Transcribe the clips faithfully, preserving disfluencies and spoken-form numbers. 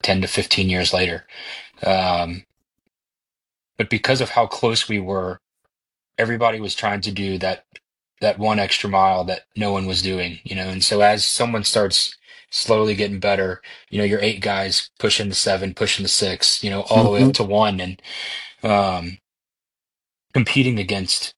ten to fifteen years later. Um, but because of how close we were, everybody was trying to do that that one extra mile that no one was doing, you know. And so as someone starts slowly getting better, you know, your eight guys pushing the seven, pushing the six, you know, all the way Hmm. up to one, and um, competing against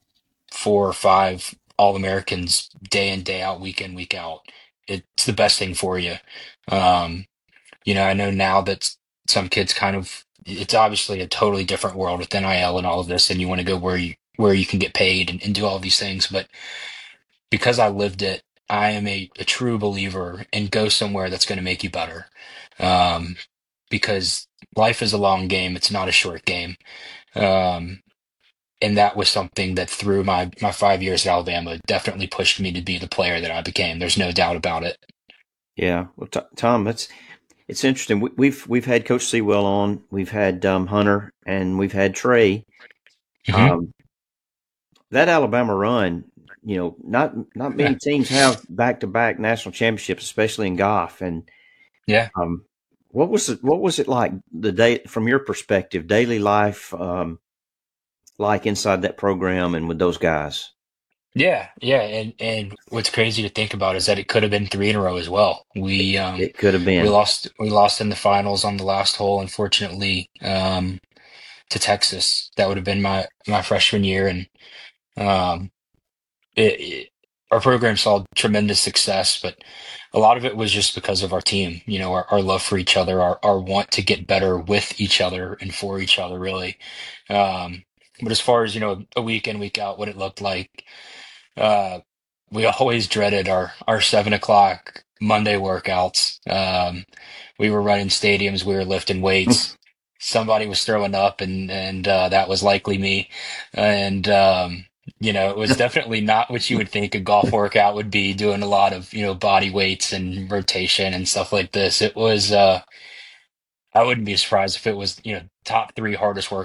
four or five All Americans day in, day out, week in, week out. It's the best thing for you. Um, you know, I know now that some kids kind of, it's obviously a totally different world with N I L and all of this, and you want to go where you where you can get paid and, and do all these things. But because I lived it, I am a, a true believer in go somewhere that's going to make you better. Um, because life is a long game; it's not a short game. Um, and that was something that through my my five years at Alabama definitely pushed me to be the player that I became. There's no doubt about it. Yeah. Well, T- Tom, that's it's interesting. We, we've we've had Coach Sewell on, we've had um, Hunter, and we've had Trey. Hmm. Um, that Alabama run, you know, not not many teams have back to back national championships, especially in golf. And Yeah. um, what was it? What was it like the day from your perspective, daily life, um, like inside that program and with those guys? Yeah, yeah, and and what's crazy to think about is that it could have been three in a row as well. It, We um it could have we been. lost we lost in the finals on the last hole, unfortunately, um, to Texas. That would have been my my freshman year, and um, it, it our program saw tremendous success, but a lot of it was just because of our team. You know, our, our love for each other, our our want to get better with each other and for each other, really. Um, but as far as you know, a week in, week out, what it looked like. Uh, we always dreaded our our seven o'clock Monday workouts. Um, we were running stadiums, we were lifting weights. Somebody was throwing up, and and uh, that was likely me. And um, you know, it was definitely not what you would think a golf workout would be. Doing a lot of you know body weights and rotation and stuff like this. It was. Uh, I wouldn't be surprised if it was you know top three hardest work.